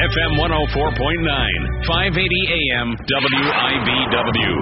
FM 104.9, 580 AM, WIBW.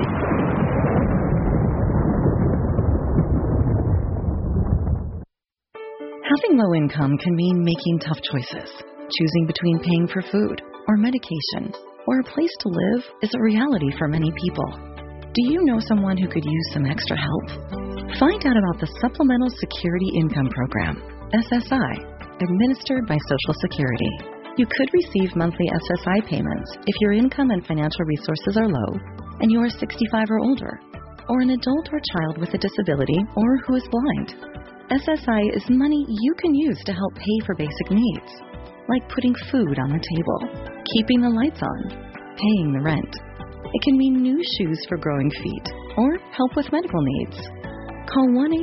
Having low income can mean making tough choices. Choosing between paying for food or medication or a place to live is a reality for many people. Do you know someone who could use some extra help? Find out about the Supplemental Security Income Program, SSI, administered by Social Security. You could receive monthly SSI payments if your income and financial resources are low and you are 65 or older, or an adult or child with a disability or who is blind. SSI is money you can use to help pay for basic needs, like putting food on the table, keeping the lights on, paying the rent. It can mean new shoes for growing feet or help with medical needs. Call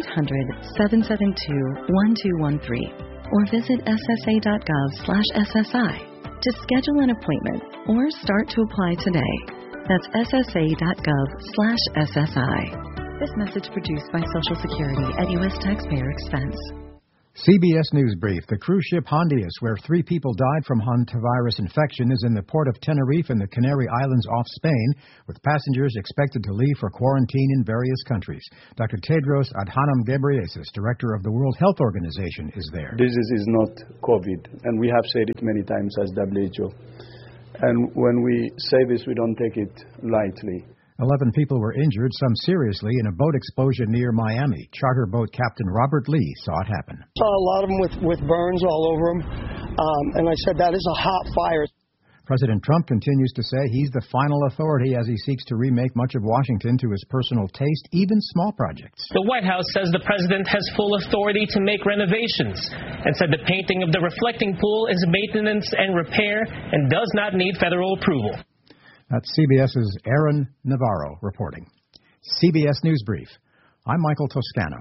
1-800-772-1213 or visit ssa.gov/SSI to schedule an appointment or start to apply today. That's ssa.gov/SSI. This message produced by Social Security at U.S. taxpayer expense. CBS News Brief. The cruise ship Hondias, where 3 people died from hantavirus infection, is in the port of Tenerife in the Canary Islands off Spain, with passengers expected to leave for quarantine in various countries. Dr. Tedros Adhanom Ghebreyesus, director of the World Health Organization, is there. This is not COVID, and we have said it many times as WHO. And when we say this, we don't take it lightly. 11 people were injured, some seriously, in a boat explosion near Miami. Charter boat captain Robert Lee saw it happen. Saw a lot of them with burns all over them, and I said that is a hot fire. President Trump continues to say he's the final authority as he seeks to remake much of Washington to his personal taste, even small projects. The White House says the president has full authority to make renovations and said the painting of the reflecting pool is maintenance and repair and does not need federal approval. That's CBS's Aaron Navarro reporting. CBS News Brief. I'm Michael Toscano.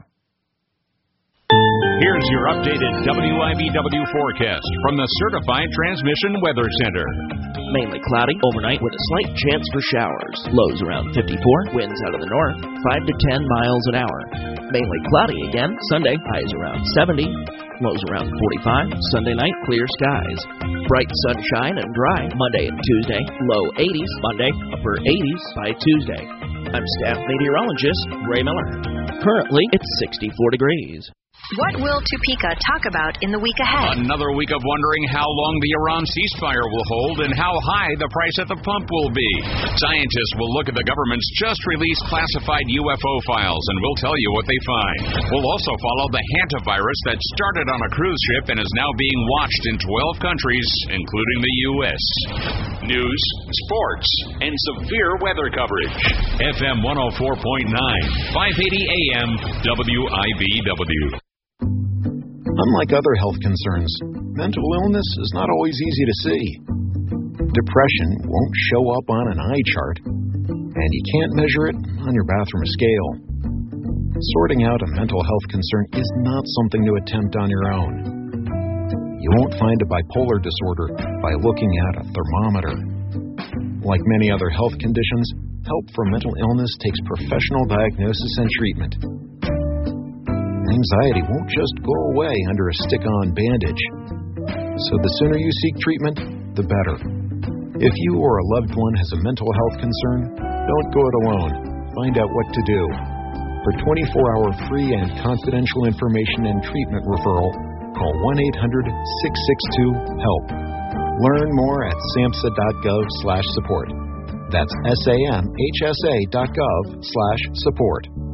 Here's your updated WIBW forecast from the Certified Transmission Weather Center. Mainly cloudy overnight with a slight chance for showers. Lows around 54, winds out of the north, 5 to 10 miles an hour. Mainly cloudy again Sunday, highs around 70, lows around 45. Sunday night, clear skies. Bright sunshine and dry Monday and Tuesday, low 80s Monday, upper 80s by Tuesday. I'm staff meteorologist Ray Miller. Currently, it's 64 degrees. What will Topeka talk about in the week ahead? Another week of wondering how long the Iran ceasefire will hold and how high the price at the pump will be. Scientists will look at the government's just-released classified UFO files, and we'll tell you what they find. We'll also follow the hantavirus that started on a cruise ship and is now being watched in 12 countries, including the U.S. News, sports, and severe weather coverage. FM 104.9, 580 AM, WIBW. Unlike other health concerns, mental illness is not always easy to see. Depression won't show up on an eye chart, and you can't measure it on your bathroom scale. Sorting out a mental health concern is not something to attempt on your own. You won't find a bipolar disorder by looking at a thermometer. Like many other health conditions, help for mental illness takes professional diagnosis and treatment. Anxiety won't just go away under a stick-on bandage. So the sooner you seek treatment, the better. If you or a loved one has a mental health concern, don't go it alone. Find out what to do. For 24-hour free and confidential information and treatment referral, call 1-800-662-HELP. Learn more at samhsa.gov/support. That's samhsa.gov/support.